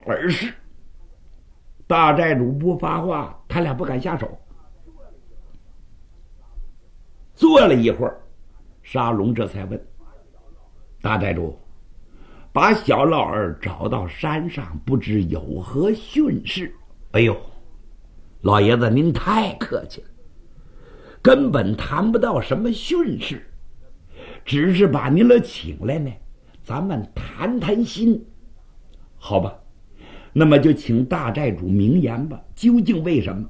而是大寨主不发话，他俩不敢下手。坐了一会儿，沙龙这才问大寨主：“把小老儿找到山上，不知有何训示？”哎呦，老爷子您太客气了，根本谈不到什么训示，只是把您了请来呢，咱们谈谈心，好吧？那么就请大寨主明言吧，究竟为什么？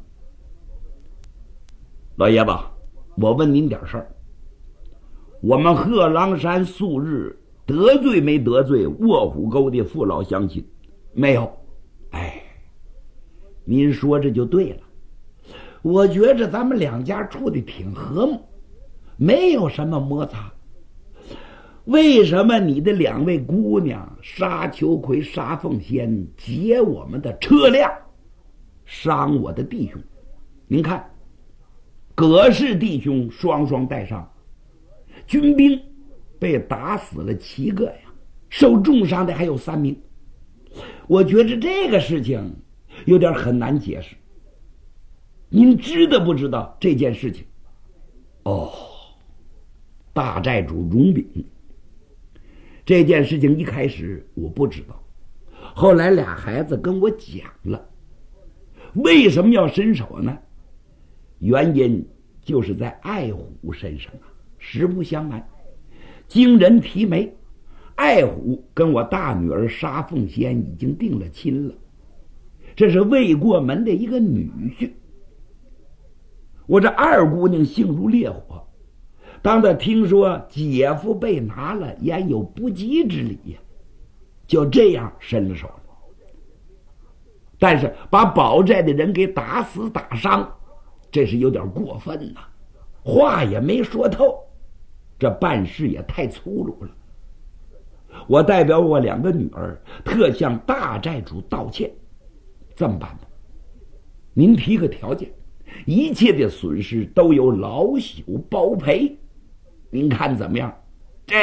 老爷子，我问您点事儿，我们贺郎山素日得罪没得罪卧虎沟的父老乡亲？没有。哎，您说这就对了，我觉着咱们两家处的挺和睦，没有什么摩擦。为什么你的两位姑娘沙秋葵、沙凤仙劫我们的车辆，伤我的弟兄？您看，葛氏弟兄双双带伤，军兵被打死了7个呀，受重伤的还有3名。我觉着这个事情有点很难解释，您知道不知道这件事情？哦，大寨主容禀，这件事情一开始我不知道，后来俩孩子跟我讲了。为什么要伸手呢？原因就是在爱虎身上啊。实不相瞒，经人提媒，爱虎跟我大女儿沙凤仙已经定了亲了，这是未过门的一个女婿。我这二姑娘性如烈火，当他听说姐夫被拿了，焉有不吉之理呀，就这样伸了手了。但是把保寨的人给打死打伤，这是有点过分呐，话也没说透，这办事也太粗鲁了。我代表我2个女儿特向大寨主道歉。这么办吧，您提个条件，一切的损失都由老朽包赔，您看怎么样？这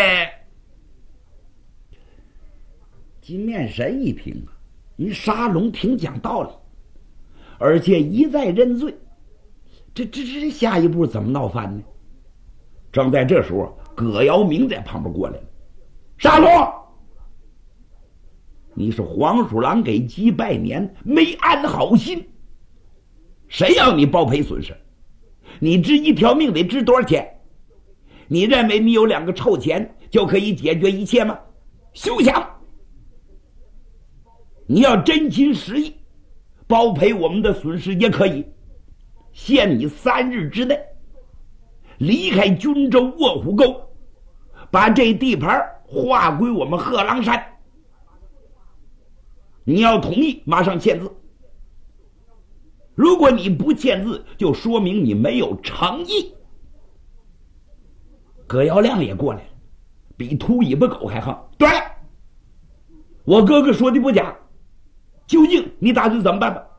金面神一听啊，您沙龙挺讲道理，而且一再认罪，这下一步怎么闹翻呢？正在这时候，葛尧明在旁边过来了。沙龙，你是黄鼠狼给鸡拜年，没安好心，谁要你包赔损失？你值一条命得值多少钱？你认为你有2个臭钱就可以解决一切吗？休想！你要真心实意包赔我们的损失也可以，限你3日之内离开军州卧虎沟，把这地盘划归我们贺郎山。你要同意马上签字，如果你不签字，就说明你没有诚意。葛耀亮也过来了，比秃尾巴狗还横。对，我哥哥说的不假，究竟你打算怎么办吧？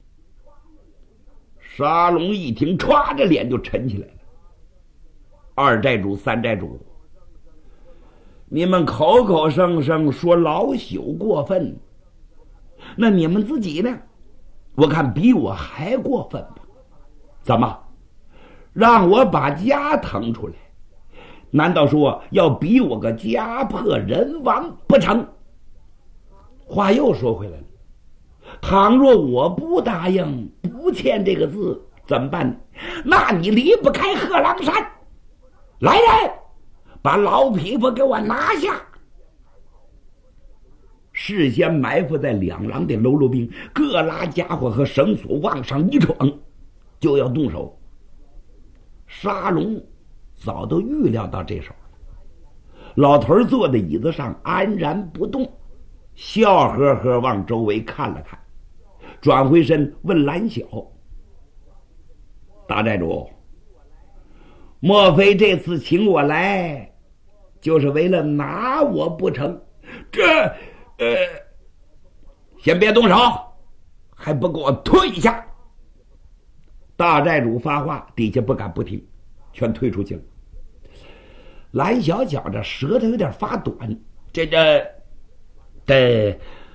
沙龙一听，歘着脸就沉起来了。2寨主、3寨主，你们口口声声说老朽过分，那你们自己呢？我看比我还过分吧？怎么让我把家腾出来？难道说要逼我个家破人亡不成？话又说回来了，倘若我不答应，不签这个字怎么办呢？那你离不开贺郎山。来人，把老匹夫给我拿下！事先埋伏在2廊的喽啰兵各拉家伙和绳索往上一闯，就要动手。沙龙早都预料到这手了，老头坐在椅子上安然不动，笑呵呵往周围看了看，转回身问蓝晓：“大寨主，莫非这次请我来就是为了拿我不成？先别动手，还不给我退下！”大寨主发话，底下不敢不听，全退出去了。蓝小觉着舌头有点发短，这